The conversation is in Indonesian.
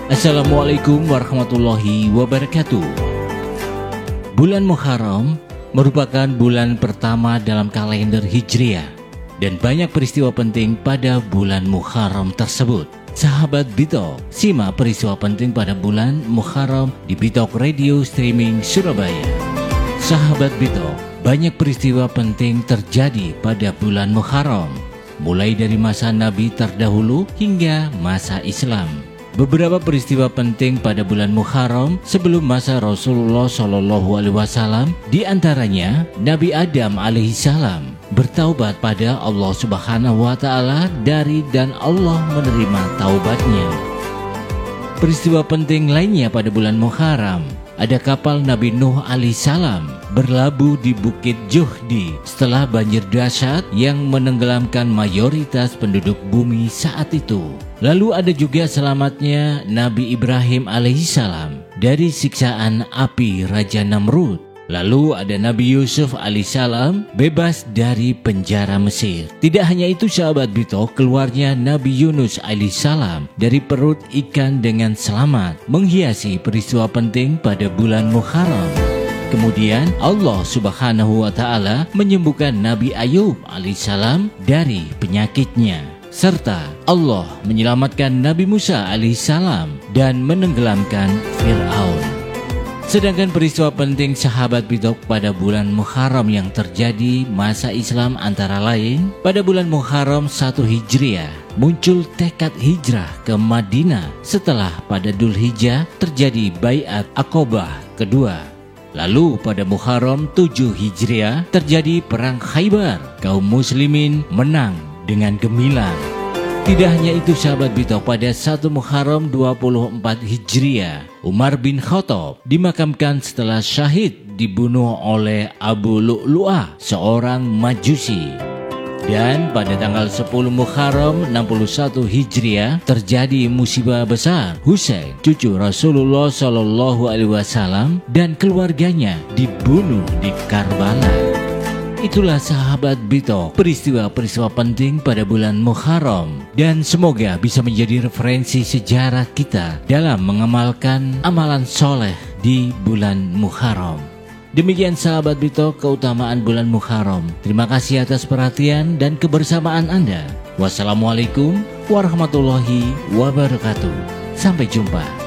Assalamualaikum warahmatullahi wabarakatuh. Bulan Muharram merupakan bulan pertama dalam kalender Hijriah dan banyak peristiwa penting pada bulan Muharram tersebut. Sahabat Bitok, simak peristiwa penting pada bulan Muharram di Bitok Radio Streaming Surabaya. Sahabat Bitok, banyak peristiwa penting terjadi pada bulan Muharram, mulai dari masa Nabi terdahulu hingga masa Islam. Beberapa peristiwa penting pada bulan Muharram sebelum masa Rasulullah SAW, di antaranya Nabi Adam alaihissalam bertaubat pada Allah Subhanahu wa Ta'ala dan Allah menerima taubatnya. Peristiwa penting lainnya pada bulan Muharram, ada kapal Nabi Nuh alaihissalam berlabuh di Bukit Juhdi setelah banjir dahsyat yang menenggelamkan mayoritas penduduk bumi saat itu. Lalu ada juga selamatnya Nabi Ibrahim alaihissalam dari siksaan api Raja Namrud. Lalu ada Nabi Yusuf alaihissalam bebas dari penjara Mesir. Tidak hanya itu sahabat Bitok, keluarnya Nabi Yunus alaihissalam dari perut ikan dengan selamat menghiasi peristiwa penting pada bulan Muharram. Kemudian Allah Subhanahu wa Ta'ala menyembuhkan Nabi Ayub alaihissalam dari penyakitnya, serta Allah menyelamatkan Nabi Musa alaihissalam dan menenggelamkan Fir'aun. Sedangkan peristiwa penting sahabat Bitok pada bulan Muharram yang terjadi masa Islam antara lain, pada bulan Muharram 1 Hijriah muncul tekad hijrah ke Madinah setelah pada Dzulhijjah terjadi Bai'at Aqobah kedua. Lalu pada Muharram 7 Hijriah terjadi Perang Khaybar, kaum muslimin menang dengan gemilang. Tidak hanya itu sahabat Bitok, pada 1 Muharram 24 Hijriah, Umar bin Khattab dimakamkan setelah syahid dibunuh oleh Abu Lu'lu'ah, seorang Majusi. Dan pada tanggal 10 Muharram 61 Hijriah terjadi musibah besar. Husain, cucu Rasulullah SAW dan keluarganya dibunuh di Karbala. Itulah sahabat Bitok, peristiwa-peristiwa penting pada bulan Muharram, dan semoga bisa menjadi referensi sejarah kita dalam mengamalkan amalan soleh di bulan Muharram. Demikian sahabat Bitok, keutamaan bulan Muharram. Terima kasih atas perhatian dan kebersamaan Anda. Wassalamualaikum warahmatullahi wabarakatuh. Sampai jumpa.